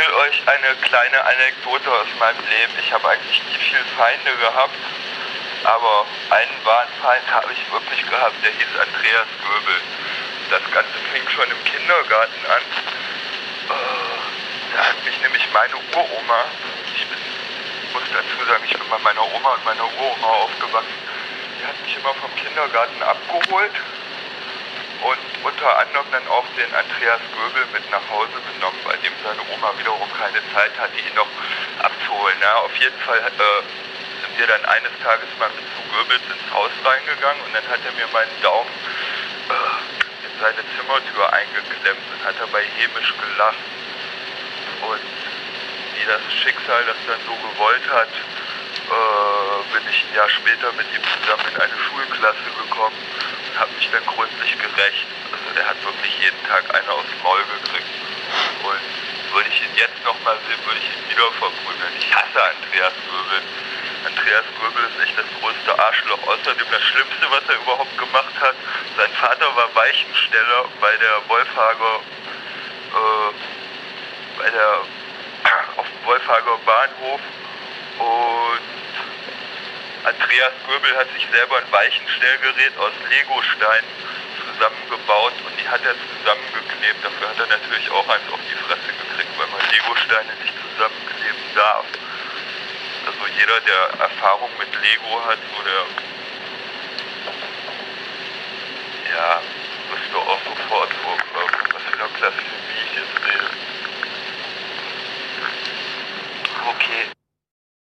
erzähle euch eine kleine Anekdote aus meinem Leben. Ich habe eigentlich nie viele Feinde gehabt, aber einen wahren Feind habe ich wirklich gehabt, der hieß Andreas Göbel. Das Ganze fing schon im Kindergarten an. Da hat mich nämlich meine Uroma, muss dazu sagen, ich bin bei meiner Oma und meiner Uroma aufgewachsen, die hat mich immer vom Kindergarten abgeholt und unter anderem dann auch den Andreas Göbel mit nach Hause genommen, bei dem seine Oma wiederum keine Zeit hatte, ihn noch abzuholen. Ja, auf jeden Fall sind wir dann eines Tages mal mit zu Goebbels ins Haus reingegangen und dann hat er mir meinen Daumen in seine Zimmertür eingeklemmt und hat dabei hämisch gelacht. Und wie das Schicksal das dann so gewollt hat, bin ich ein Jahr später mit ihm zusammen in eine Schulklasse gekommen und habe mich dann gründlich gerächt. Also der hat wirklich jeden Tag eine aufs Maul gekriegt. Und würde ich ihn jetzt nochmal sehen, würde ich ihn wieder verprügeln. Ich hasse Andreas Göbel. Andreas Göbel ist echt das größte Arschloch. Außerdem das Schlimmste, was er überhaupt gemacht hat. Sein Vater war Weichensteller bei der Wolfhager, auf dem Wolfhager Bahnhof. Und Andreas Göbel hat sich selber ein Weichenstellgerät aus Legosteinen zusammengebaut und die hat er zusammengeklebt. Dafür hat er natürlich auch eins auf die Fresse gekriegt, weil man Legosteine nicht zusammenkleben darf. Also jeder, der Erfahrung mit Lego hat, so der, ja, wüsste auch sofort, was für eine Klasse, wie ich jetzt rede. Okay.